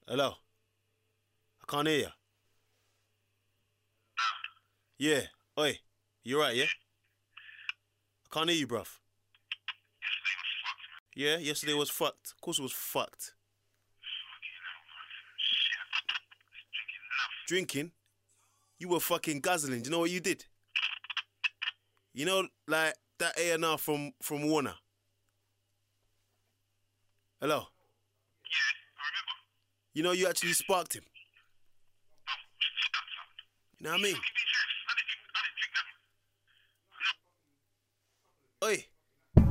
Hello? I can't hear you. Yeah. Oi. You right, yeah? I can't hear you, bruv. Yeah, yesterday was fucked. Of course it was fucked. Drinking? You were fucking guzzling. Do you know what you did? You know, like that A&R from Warner. Hello? You know you actually sparked him. You know what I mean?